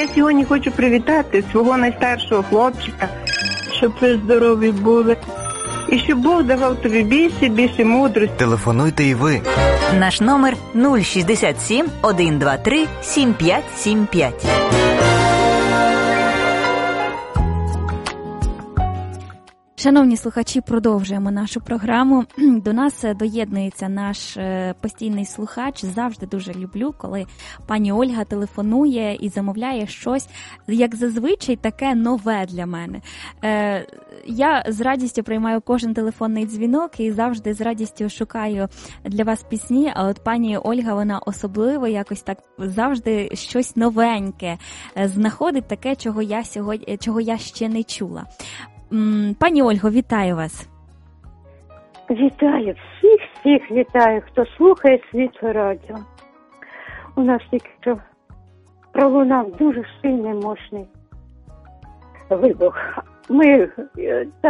сьогодні хочу привітати свого найстаршого хлопчика, щоб ви здорові були. І щоб Бог давав тобі більше мудрості. Телефонуйте і ви. Наш номер 067 123 7575. Шановні слухачі, продовжуємо нашу програму. До нас доєднується наш постійний слухач. Завжди дуже люблю, коли пані Ольга телефонує і замовляє щось, як зазвичай, таке нове для мене. Я з радістю приймаю кожен телефонний дзвінок і завжди з радістю шукаю для вас пісні, а от пані Ольга, вона особливо якось так завжди щось новеньке знаходить, таке, чого я ще не чула. Пані Ольго, вітаю вас. Вітаю, всіх вітаю, хто слухає Світле радіо. У нас тільки що пролунав дуже сильний, мощний вибух. Ми